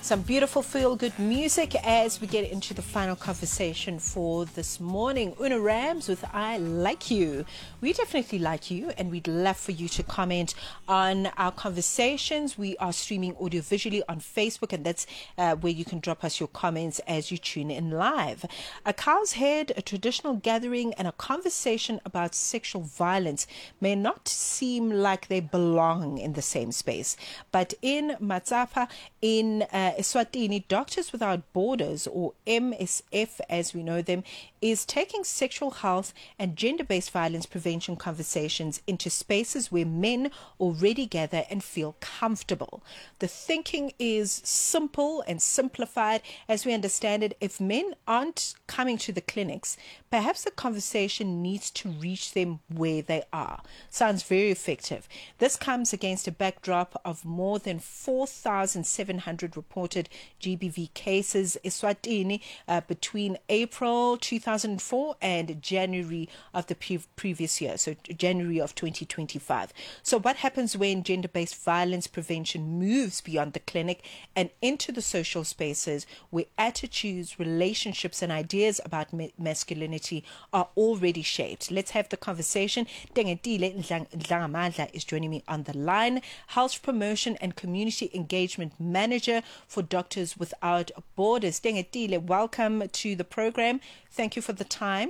Some beautiful feel-good music as we get into the final conversation for this morning. Una Rams with I Like You. We definitely like you, and we'd love for you to comment on our conversations. We are streaming audio-visually on Facebook, and that's where you can drop us your comments as you tune in live. A cow's head, a traditional gathering, and a conversation about sexual violence may not seem like they belong in the same space, but in Matsapa, in Eswatini, Doctors Without Borders, or MSF as we know them, is taking sexual health and gender-based violence prevention conversations into spaces where men already gather and feel comfortable. The thinking is simple and simplified. As we understand it, if men aren't coming to the clinics, perhaps the conversation needs to reach them where they are. Sounds very effective. This comes against a backdrop of more than 4,700 reported GBV cases in Eswatini between April 2004 and January of the previous year, so January of 2025. So what happens when gender-based violence prevention moves beyond the clinic and into the social spaces where attitudes, relationships, and ideas about masculinity are already shaped? Let's have the conversation. Tengetile Ndlangamandla is joining me on the line, Health Promotion and Community Engagement Manager for Doctors Without Borders. Tengetile, welcome to the program. Thank you for the time.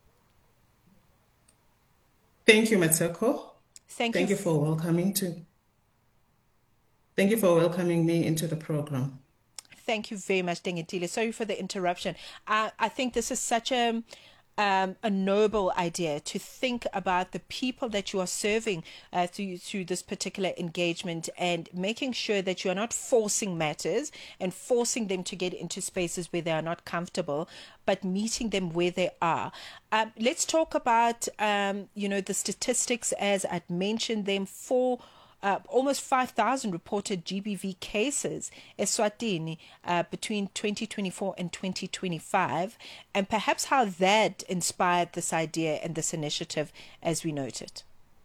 Thank you, Matseko. Thank you for welcoming Thank you for welcoming me into the program. Thank you very much, Tengetile. Sorry for the interruption. I think this is such a noble idea to think about the people that you are serving through this particular engagement, and making sure that you are not forcing matters and forcing them to get into spaces where they are not comfortable, but meeting them where they are. Let's talk about the statistics as I'd mentioned them. For almost 5,000 reported GBV cases in Eswatini between 2024 and 2025, and perhaps how that inspired this idea and this initiative as we noted.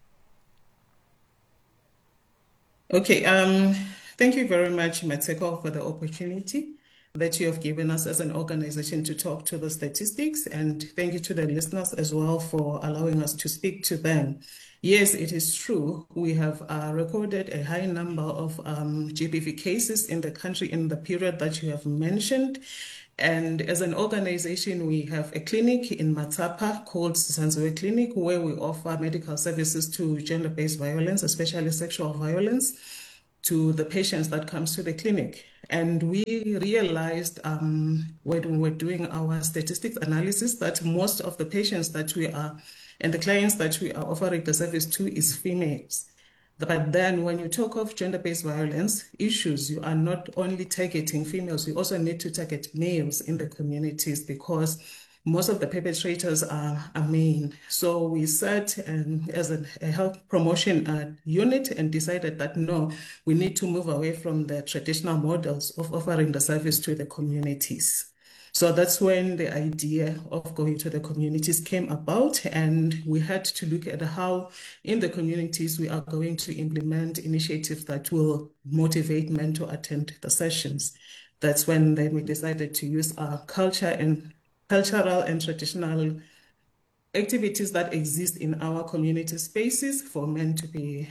Okay, thank you very much, Matseko, for the opportunity that you have given us as an organization to talk to the statistics, and thank you to the listeners as well for allowing us to speak to them. Yes, it is true. We have recorded a high number of GBV cases in the country in the period that you have mentioned. And as an organization, we have a clinic in Matsapa called Sanzwe Clinic, where we offer medical services to gender-based violence, especially sexual violence, to the patients that comes to the clinic. And we realized when we were doing our statistics analysis that most of the patients that we are and the clients that we are offering the service to is females. But then when you talk of gender-based violence issues, you are not only targeting females, you also need to target males in the communities, because most of the perpetrators are male. So we sat as a health promotion unit and decided that no, we need to move away from the traditional models of offering the service to the communities. So that's when the idea of going to the communities came about, and we had to look at how in the communities we are going to implement initiatives that will motivate men to attend the sessions. That's when then we decided to use our cultural and traditional activities that exist in our community spaces for men to be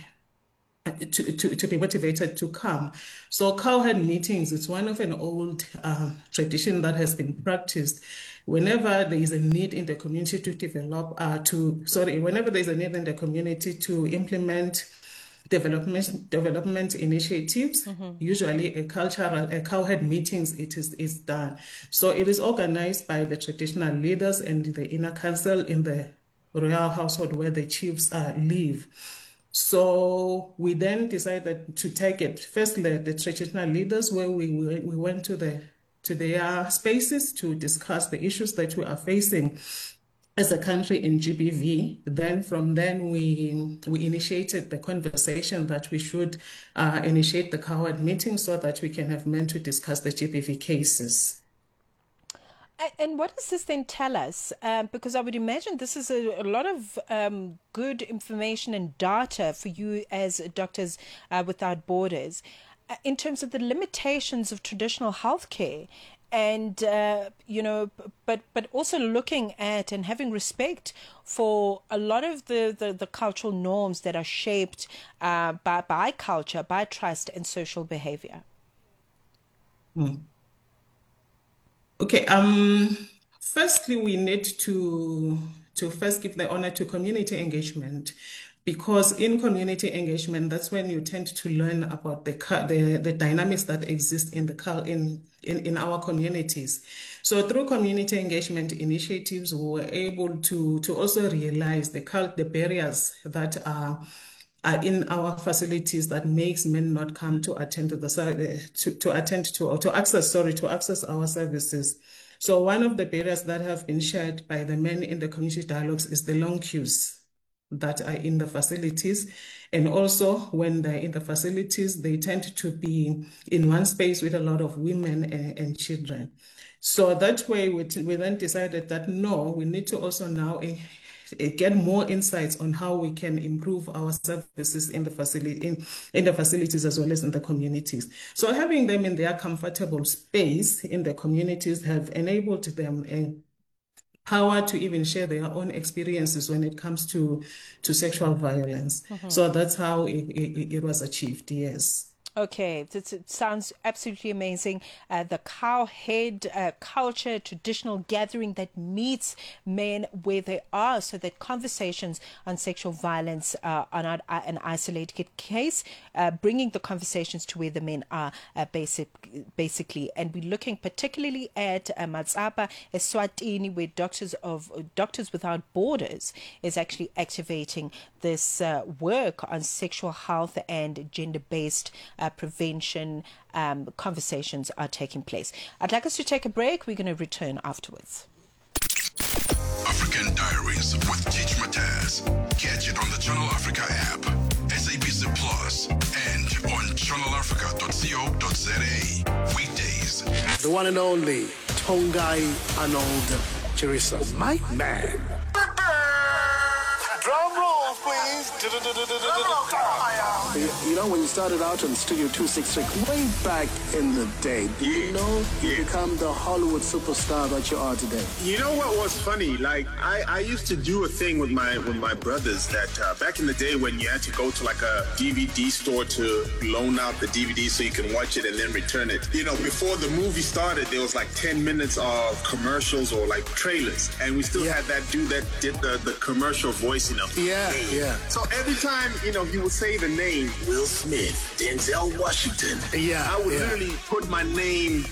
motivated to come. So cowhead meetings, it's one of an old tradition that has been practiced. Whenever there is a need in the community to whenever there is a need in the community to implement development initiatives, usually a cowhead meetings, it is done. So it is organized by the traditional leaders and the inner council in the royal household where the chiefs live. So we then decided to target firstly the traditional leaders, where we went to their spaces to discuss the issues that we are facing as a country in GBV. Then from then we initiated the conversation that we should initiate the cowhead meeting so that we can have men to discuss the GBV cases. And what does this then tell us? Because I would imagine this is a lot of good information and data for you as Doctors Without Borders. in terms of the limitations of traditional healthcare, and but also looking at and having respect for a lot of the cultural norms that are shaped by culture, by trust and social behavior. Okay. Firstly, we need to first give the honor to community engagement, because in community engagement, that's when you tend to learn about the dynamics that exist in our communities. So through community engagement initiatives, we were able to also realize the barriers that are in our facilities that makes men not come to attend to access our services. So one of the barriers that have been shared by the men in the community dialogues is the long queues that are in the facilities. And also when they're in the facilities, they tend to be in one space with a lot of women and children. So that way we then decided that no, we need to also now get more insights on how we can improve our services in the facilities as well as in the communities. So having them in their comfortable space in the communities have enabled them power to even share their own experiences when it comes to sexual violence. So that's how it was achieved. Yes. Okay, it sounds absolutely amazing. The cowhead culture, traditional gathering that meets men where they are, so that conversations on sexual violence are not an isolated case, bringing the conversations to where the men are basically. And we're looking particularly at Matsapa, Eswatini, where Doctors Without Borders is actually activating this work on sexual health and gender-based prevention conversations are taking place. I'd like us to take a break. We're going to return afterwards. African Diaries with Teach Mataz. Catch it on the Channel Africa app, SABC Plus, and on channelafrica.co.za. Weekdays. The one and only Tongai Arnold Chirisa. My man. Drum roll, please. You know, when you started out on Studio 266, way back in the day, did you become the Hollywood superstar that you are today? You know what was funny? Like, I used to do a thing with my brothers that back in the day when you had to go to like a DVD store to loan out the DVD so you can watch it and then return it. You know, before the movie started, there was like 10 minutes of commercials or like trailers. And we still had that dude that did the commercial voice, you know. Yeah. So every time, you know, he would say the name Will Smith, Denzel Washington. Yeah. I would literally put my name